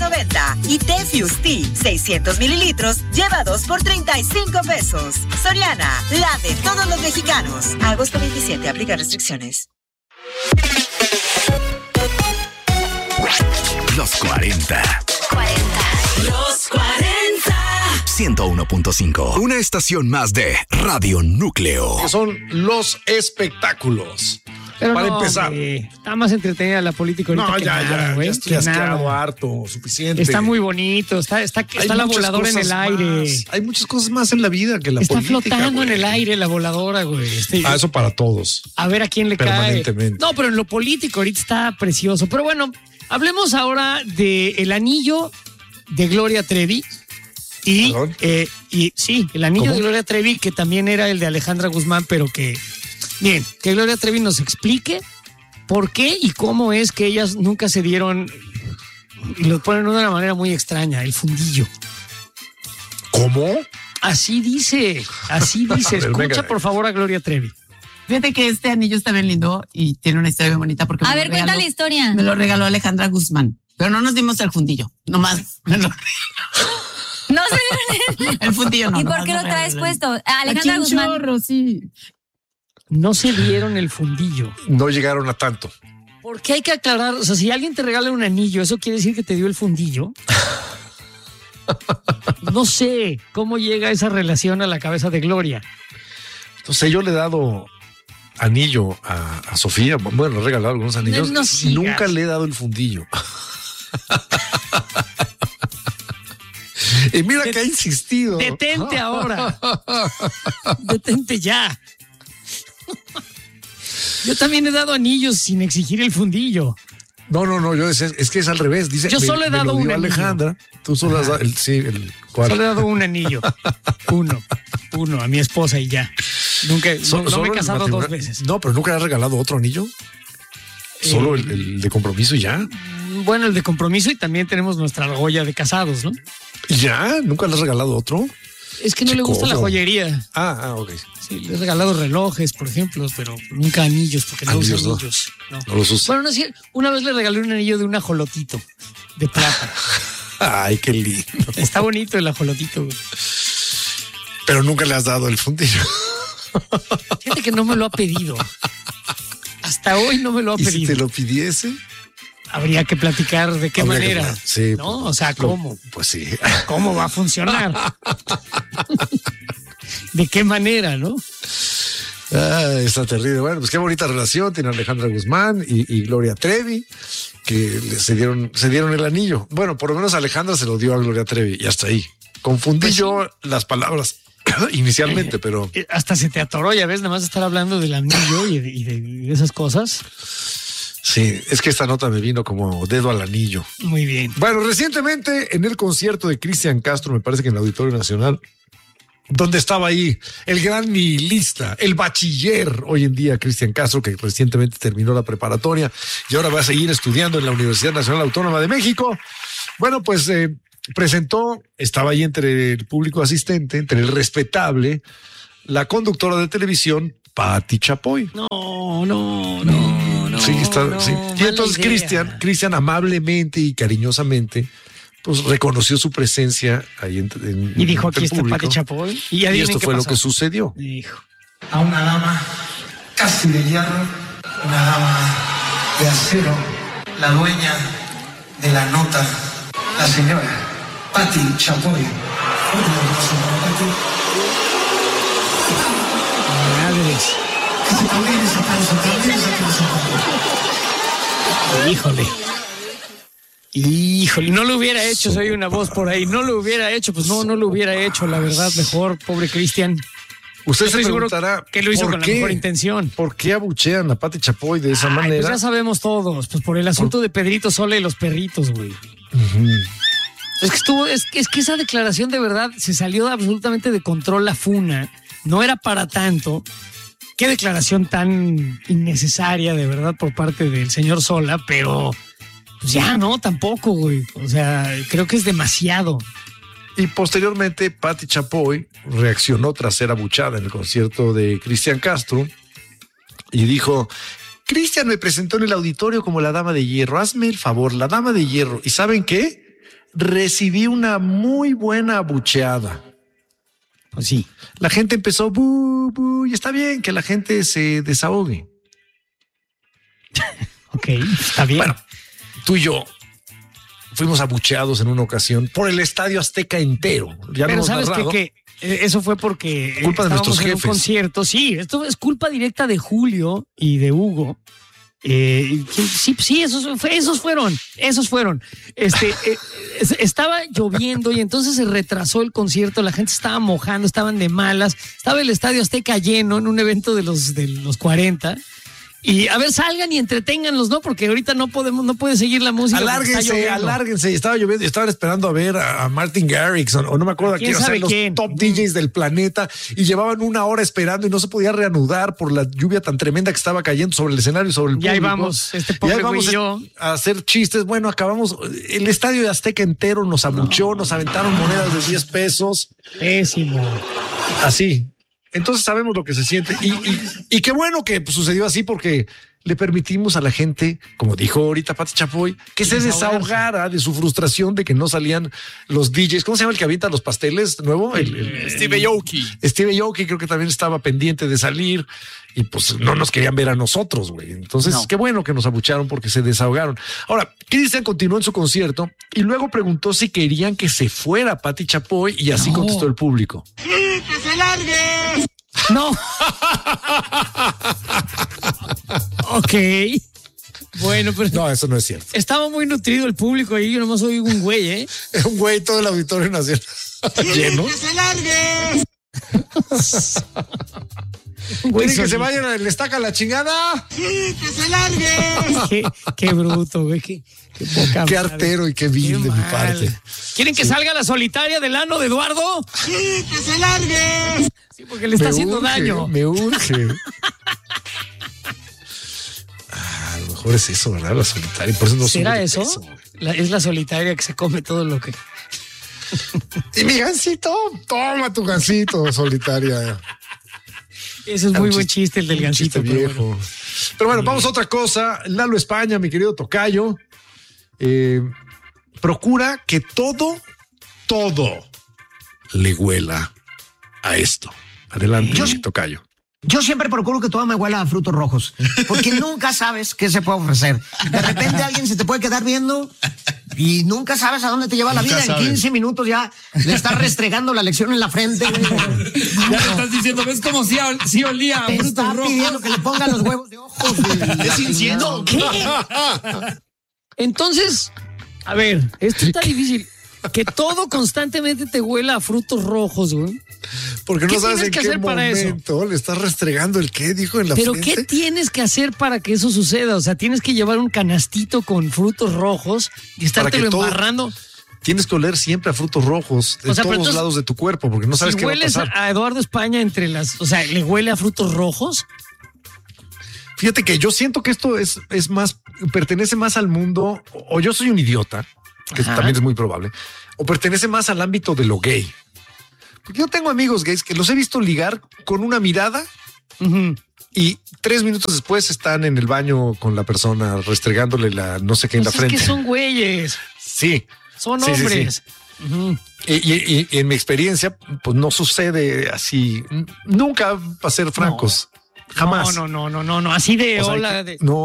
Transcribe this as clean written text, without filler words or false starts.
$19.90. Y té Fusti 600 mililitros lleva 2 por $35. Soriana, la de todos los mexicanos. A agosto 27, aplica restricciones. Los 40. Los 40. 101.5. Una estación más de Radio Núcleo. Que son los espectáculos. Pero para no, empezar. Está más entretenida la política ahorita. No, que ya estoy asqueado, harto, suficiente. Está muy bonito, está la voladora en el aire. Hay muchas cosas más en la vida que la política. Está flotando güey. en el aire la voladora, güey. Eso para todos. A ver a quién le cae. Permanentemente. No, pero en lo político ahorita está precioso. Pero bueno, hablemos ahora del anillo de Gloria Trevi. Y sí, el anillo de Gloria Trevi, que también era el de Alejandra Guzmán, pero que Gloria Trevi nos explique por qué y cómo es que ellas nunca se dieron, y lo ponen de una manera muy extraña, el fundillo. ¿Cómo? Así dice. Escucha, venga. por favor, a Gloria Trevi. Fíjate que este anillo está bien lindo y tiene una historia bien bonita porque A ver, cuenta la historia. Me lo regaló Alejandra Guzmán, pero no nos dimos el fundillo, nomás me lo No sé. el fundillo no. ¿Y por qué lo traes puesto? Alejandra Guzmán. Chorro, sí. No se dieron el fundillo. No llegaron a tanto. Porque hay que aclarar, o sea, si alguien te regala un anillo, ¿eso quiere decir que te dio el fundillo? No sé cómo llega esa relación a la cabeza de Gloria. Entonces yo le he dado anillo a Sofía. Bueno, le he regalado algunos anillos. No sigas. Nunca le he dado el fundillo. Y mira que ha insistido. Detente ahora. Detente ya. Yo también he dado anillos sin exigir el fundillo. No, yo decía, es que es al revés. Dice, Yo solo he dado un anillo. Alejandra, tú solo has dado ¿cuál? Solo he dado un anillo. Uno a mi esposa y ya. Nunca, no me he casado 2 veces. No, pero nunca le has regalado otro anillo. Solo el de compromiso y ya. Bueno, el de compromiso y también tenemos nuestra argolla de casados, ¿no? ¿Y ya? ¿Nunca le has regalado otro? Es que no le gusta la joyería. Ok. Sí, le he regalado relojes, por ejemplo, pero nunca anillos, porque no usa anillos. No los usa. Bueno, no sé, una vez le regalé un anillo de un ajolotito de plata. Ay, qué lindo. Está bonito el ajolotito, güey. Pero nunca le has dado el fundillo. Fíjate que no me lo ha pedido. Hasta hoy no me lo ha pedido. ¿Y si te lo pidiese? Habría que platicar de qué manera. Sí. ¿No? O sea, ¿cómo? Pues sí. ¿Cómo va a funcionar? ¿De qué manera, no? Está terrible. Bueno, pues qué bonita relación tiene Alejandra Guzmán y Gloria Trevi, que se dieron el anillo. Bueno, por lo menos Alejandra se lo dio a Gloria Trevi y hasta ahí. Confundí yo las palabras inicialmente, pero... Hasta se te atoró, ya ves, nada más estar hablando del anillo y de esas cosas. Sí, es que esta nota me vino como dedo al anillo. Muy bien. Bueno, recientemente en el concierto de Cristian Castro, me parece que en el Auditorio Nacional, donde estaba ahí el gran nihilista, el bachiller hoy en día, Cristian Castro, que recientemente terminó la preparatoria y ahora va a seguir estudiando en la Universidad Nacional Autónoma de México. Bueno, pues estaba ahí entre el público asistente, entre el respetable, la conductora de televisión, Pati Chapoy. No. Sí, sí. Y entonces Cristian amablemente y cariñosamente pues reconoció su presencia ahí y dijo, aquí está Pati Chapoy. Y esto fue lo que sucedió. Dijo. A una dama casi de hierro, una dama de acero, la dueña de la nota, la señora Pati Chapoy. Madres. Híjole, no lo hubiera hecho, soy una voz por ahí, no lo hubiera hecho, pues no lo hubiera hecho, la verdad, mejor, pobre Cristian. Usted se preguntará que lo hizo con la mejor intención. ¿Por qué abuchean a Pati Chapoy de esa manera? Pues ya sabemos todos, pues por el asunto de Pedrito Sola y los perritos, güey. Es que esa declaración de verdad se salió absolutamente de control, la funa, no era para tanto. Qué declaración tan innecesaria, de verdad, por parte del señor Sola, pero pues ya no, tampoco, güey. O sea, creo que es demasiado. Y posteriormente, Pati Chapoy reaccionó tras ser abuchada en el concierto de Cristian Castro y dijo: Cristian me presentó en el auditorio como la dama de hierro, hazme el favor, la dama de hierro. ¿Y saben qué? recibí una muy buena abucheada. Pues sí. La gente empezó, bu, bu, y está bien que la gente se desahogue. Ok, está bien. Bueno, tú y yo fuimos abucheados en una ocasión por el Estadio Azteca entero. Ya pero no sabes que eso fue porque culpa de nuestros en un jefes. concierto. Sí, esto es culpa directa de Julio y de Hugo. Sí, esos fueron. Estaba lloviendo y entonces se retrasó el concierto, la gente estaba mojando, estaban de malas, estaba el Estadio Azteca lleno en un evento de los 40. Y a ver, salgan y entreténganlos, ¿no? Porque ahorita no puede seguir la música. Alárguense. Estaba lloviendo y estaban esperando a ver a Martin Garrix o no me acuerdo a quién, los top DJs del planeta, y llevaban una hora esperando y no se podía reanudar por la lluvia tan tremenda que estaba cayendo sobre el escenario y sobre el público. Ya íbamos, pobre güey y yo a hacer chistes. Bueno, acabamos, el Estadio de Azteca entero nos abucheó, nos aventaron monedas de 10 pesos. Pésimo. Así. Entonces sabemos lo que se siente y qué bueno que sucedió así, porque le permitimos a la gente, como dijo ahorita Pati Chapoy, que se desahogara de su frustración de que no salían los DJs. ¿Cómo se llama el que avienta los pasteles nuevo? Steve Aoki. Steve Aoki creo que también estaba pendiente de salir y pues no nos querían ver a nosotros, güey. Entonces, qué bueno que nos abucharon porque se desahogaron. Ahora, Cristian continuó en su concierto y luego preguntó si querían que se fuera Pati Chapoy y así contestó el público. ¡Sí, que se largue! No. Ok. Bueno, pero no, eso no es cierto. Estaba muy nutrido el público ahí, yo nomás oí un güey, ¿eh? Un güey, todo el Auditorio Nacional lleno. ¡Que se largue! ¿Quieren que se vayan? ¿Les taca la chingada? ¡Sí, que se largue! Qué bruto, güey. Qué poca qué madre. Artero y qué vil de mi parte. ¿Quieren que salga la solitaria del ano de Eduardo? ¡Sí, que se largue! Sí, porque le está haciendo daño. Me urge. A lo mejor es eso, ¿verdad? La solitaria. Por eso no ¿será eso? Es la solitaria que se come todo lo que... Y mi gansito, toma tu gansito, solitaria. Ese es muy buen chiste, el del gansito. Viejo. Pero bueno, vamos a otra cosa. Lalo España, mi querido tocayo, procura que todo le huela a esto. Adelante, tocayo. Yo siempre procuro que todo me huela a frutos rojos, porque nunca sabes qué se puede ofrecer. De repente alguien se te puede quedar viendo y nunca sabes a dónde te lleva la vida. En 15 minutos ya le estás restregando la lección en la frente. Ya le estás diciendo, ¿ves cómo sí olía a frutos está rojos? pidiendo que le pongan los huevos de ojos. Es incienso. ¿Qué? Entonces, a ver, esto está difícil. Que todo constantemente te huela a frutos rojos, güey. Porque no sabes en que qué hacer para momento eso? Le estás restregando el qué dijo en la ¿Pero frente. qué tienes que hacer para que eso suceda? O sea, tienes que llevar un canastito con frutos rojos y estártelo embarrando. Tienes que oler siempre a frutos rojos de todos lados de tu cuerpo, porque no sabes qué va a pasar. A Eduardo España o sea, ¿le huele a frutos rojos? Fíjate que yo siento que esto es más, pertenece más al mundo, o yo soy un idiota, que también es muy probable, o pertenece más al ámbito de lo gay. Porque yo tengo amigos gays que los he visto ligar con una mirada y 3 minutos después están en el baño con la persona restregándole la no sé qué en la frente. Es que son güeyes. Sí. Son hombres. Y en mi experiencia, pues no sucede así. Nunca, para ser francos. Jamás. No. Así de O sea, hola. no.